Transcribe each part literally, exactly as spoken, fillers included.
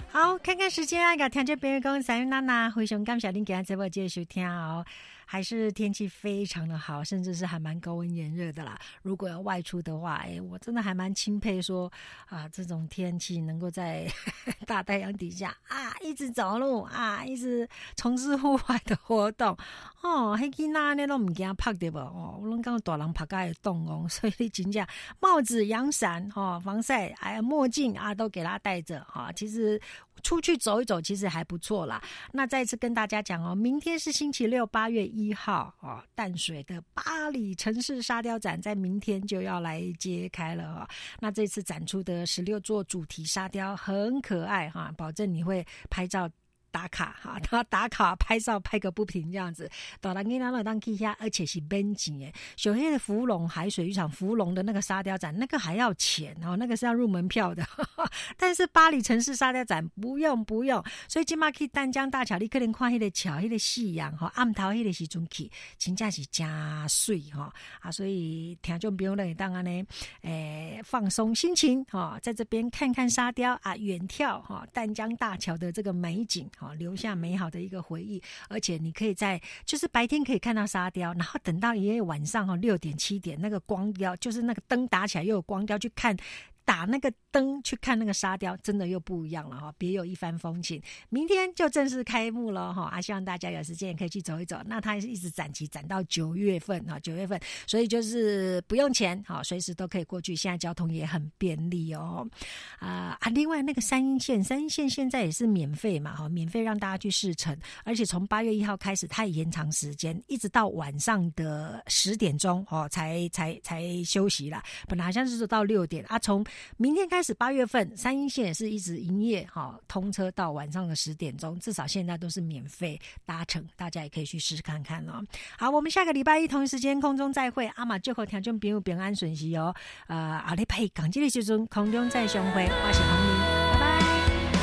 好，看看时间啊，甲听众朋友讲，三月娜娜非常感谢您今天节目继续收听哦。还是天气非常的好，甚至是还蛮高温炎热的啦。如果要外出的话，哎，我真的还蛮钦佩说啊，这种天气能够在大太阳底下啊，一直走路啊，一直从事户外的活动哦。迄囡仔呢都唔惊晒对不？哦，我拢讲大人晒甲会冻哦，所以真正帽子、阳伞、哦防晒，还有墨镜啊，都给他戴着哈、哦。其实出去走一走，其实还不错啦。那再一次跟大家讲哦，明天是星期六，八月一号哦，淡水的巴黎城市沙雕展在明天就要来揭开了哦。那这次展出的十六座主题沙雕很可爱哈，保证你会拍照打卡哈，他打卡拍照拍个不停这样子，大人囡仔都当去遐，而且是免钱的。小黑的福隆海水浴场福隆的那个沙雕展，那个还要钱哦，那个是要入门票的。但是巴黎城市沙雕展不用不用，所以今嘛去淡江大桥，你可能看迄个桥、迄个夕阳哈，暗头迄个时阵去，真正是真水哈啊！所以听众朋友们当然呢，诶放松心情哈，在这边看看沙雕啊，远眺哈淡江大桥的这个美景。好，留下美好的一个回忆，而且你可以在就是白天可以看到沙雕，然后等到也晚上哈六点七点那个光雕，就是那个灯打起来又有光雕去看。打那个灯去看那个沙雕，真的又不一样了哈，别有一番风情。明天就正式开幕了哈，啊，希望大家有时间也可以去走一走。那它是一直展期展到九月份哈，九月份，所以就是不用钱哈，随时都可以过去。现在交通也很便利哦。啊啊，另外那个三鶯线，三鶯线现在也是免费嘛哈，免费让大家去试乘，而且从八月一号开始，它也延长时间，一直到晚上的十点钟哦，才才才休息啦。本来好像是到六点啊，从明天开始八月份三鶯线也是一直营业、哦、通车到晚上的十点钟，至少现在都是免费搭乘，大家也可以去试试看看哦。好，我们下个礼拜一同一时间空中再会，阿妈祝福听众朋友平安顺遂哦。呃，后礼拜一港这个时阵空中再相会，我是洪玲，拜拜。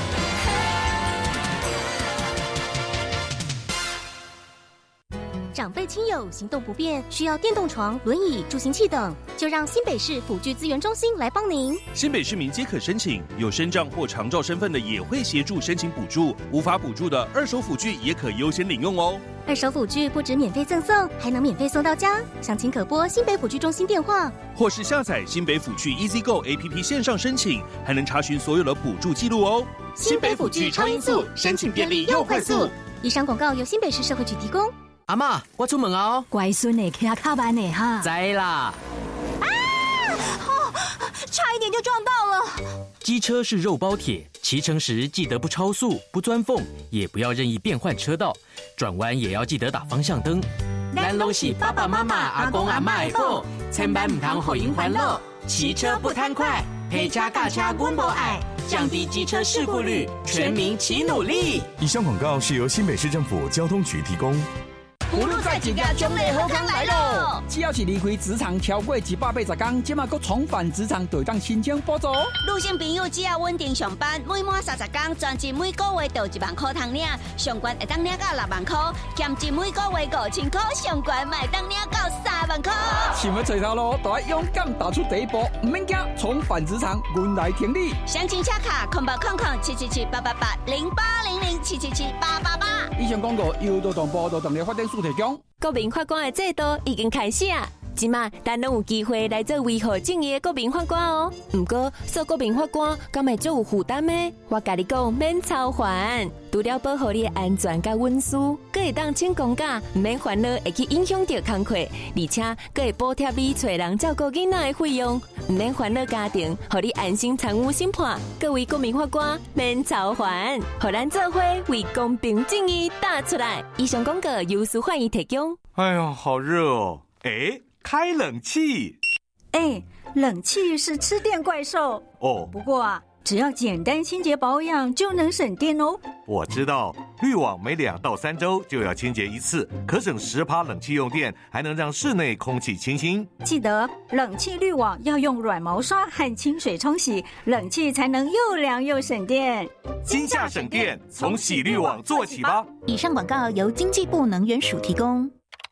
长辈亲友行动不便，需要电动床、轮椅、助行器等，就让新北市辅具资源中心来帮您。 新北市民皆可申请，有身障或长照身份的也会协助申请补助，无法补助的二手辅具也可优先领用哦。 二手辅具不止免费赠送，还能免费送到家。详情可拨新北辅具中心电话， 或是下载新北辅具 EasyGo A P P 线上申请，还能查询所有的补助记录哦。 新北辅具超音速，申请便利又快速。以上广告由新北市社会局提供。 阿嬷，我出门哦。 乖孙呢，骑较慢呢哈。 知啦。 啊！哦，差一点就撞到了。 机车是肉包铁，骑乘时记得不超速、不钻缝，也不要任意变换车道，转弯也要记得打方向灯。咱拢是爸爸妈妈、阿公阿嬷的宝，千万唔通互因烦恼。骑车不贪快，陪车驾车阮无爱，降低机车事故率，全民齐努力。 以上广告是由新北市政府交通局提供。 葫芦菜一家奖励好康来咯！只要是离开职场超过一百八十天，即马佫重返职场，就当申请补助。 女性朋友只要稳定上班，每满三十天，专职每个月就一万块通领，上悬会当领到六万块，兼职每个月五千块，上悬卖当领到三万块。 想要找头路，就要勇敢踏出第一步，唔免惊，重返职场，阮来挺你。 详情洽卡空八空空七七七八八八零八零零七七七八八八。 以上广告由劳动部劳动力发展署提供。 国民法官的制度已经开始啊！即马咱拢有机会来做维护正义的国民法官哦。不过做国民法官敢会做有负担呢？我甲你讲免操烦，除了保护你的安全甲隐私，佫会当请公假，唔免烦恼会去影响到工课，而且佫会补贴你找人照顾囡仔的费用，唔免烦恼家庭，互你安心参与审判。各位国民法官免操烦，互咱做伙为公平正义打出来。以上广告由司法院提供。 哎呀，好热哦！哎，开冷气。 哎，冷气是吃电怪兽哦。 不过啊，只要简单清洁保养就能省电哦。 我知道，滤网每两到三周就要清洁一次，可省十趴冷气用电，还能让室内空气清新。 记得冷气滤网要用软毛刷和清水冲洗，冷气才能又凉又省电。 今夏省电，从洗滤网做起吧。 以上广告由经济部能源署提供。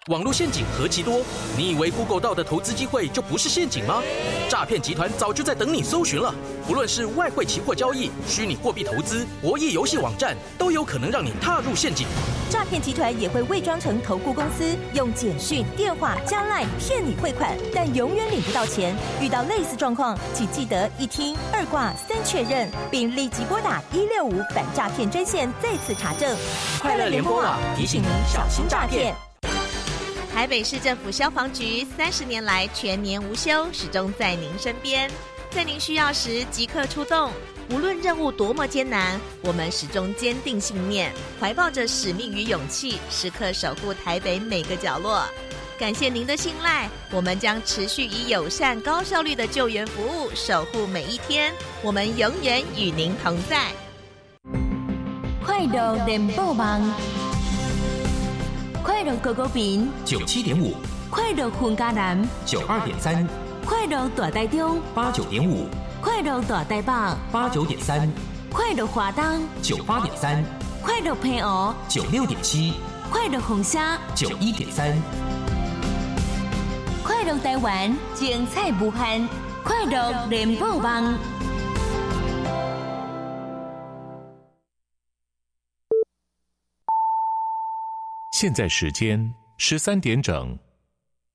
网络陷阱何其多，你以为 Google 到的投资机会就不是陷阱吗？诈骗集团早就在等你搜寻了。不论是外汇期货交易、虚拟货币投资、博弈游戏网站，都有可能让你踏入陷阱。 诈骗集团也会伪装成投顾公司，用简讯、电话加 LINE 骗你汇款，但永远领不到钱。遇到类似状况，请记得一听、二挂、三确认，并立即拨打一六五反诈骗专线再次查证。 快乐联播网提醒您小心诈骗。 台北市政府消防局三十年来全年无休，始终在您身边，在您需要时即刻出动。无论任务多么艰难，我们始终坚定信念，怀抱着使命与勇气，时刻守护台北每个角落。感谢您的信赖，我们将持续以友善高效率的救援服务守护每一天，我们永远与您同在。 快乐联播网，快乐狗狗饼九七点五， 快乐混家南九二点三， 快乐大台中八九点五， 快乐大台北八九点三， 快乐华东九八点三， 快乐平湖九六点七， 快乐红沙九一点三， 快乐台湾精彩无限，快乐联播网。 现在时间十三点整。